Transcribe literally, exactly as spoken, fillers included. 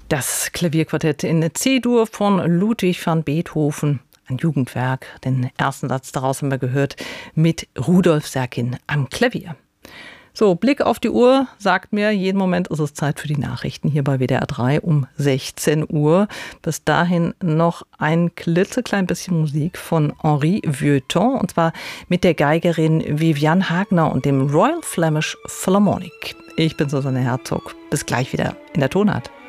Das Klavierquartett in C-Dur von Ludwig van Beethoven. Ein Jugendwerk. Den ersten Satz daraus haben wir gehört mit Rudolf Serkin am Klavier. So, Blick auf die Uhr sagt mir, jeden Moment ist es Zeit für die Nachrichten hier bei W D R drei um sechzehn Uhr. Bis dahin noch ein klitzeklein bisschen Musik von Henri Vieuxtemps, und zwar mit der Geigerin Viviane Hagner und dem Royal Flemish Philharmonic. Ich bin Susanne Herzog. Bis gleich wieder in der Tonart.